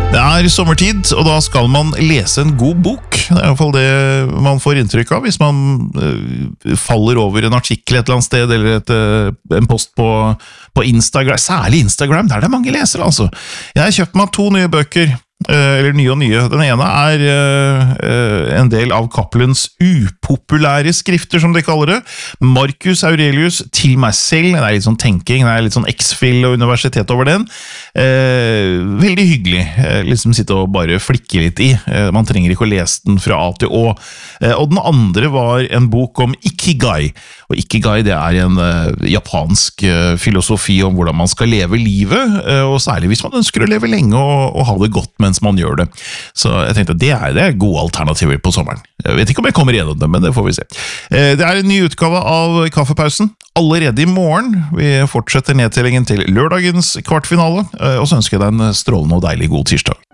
Det sommertid, og da skal man lese en god bok. Det I hvert fall det man får inntrykk av hvis man faller over en artikkel et eller annet sted, eller en post på Instagram. Særlig Instagram, der det mange lesere, altså. Jeg har kjøpt meg 2 nye bøker, eller nye og nye. Den ene en del av Cappelens upopulære skrifter, som de kaller det. Marcus Aurelius, Til meg selv. Det litt sånn tenking, det litt sånn X-Fill og universitet over den. Veldig hyggelig, liksom sitte og bare flikke litt I. Man trenger ikke å lese den fra A til Å. Og den andre var en bok om Ikigai. Og Ikigai, det en japansk filosofi om hvordan man skal leve livet, og særlig hvis man ønsker å leve lenge og ha det godt mens man gjør det. Så jeg tenkte det det gode alternativer på sommeren. Jeg vet ikke om jeg kommer gjennom det, men det får vi se. Det en ny utgave av Kaffepausen, allerede I morgen. Vi fortsetter nedtellingen til lørdagens kvartfinale, og så ønsker jeg deg en strålende og deilig god tirsdag.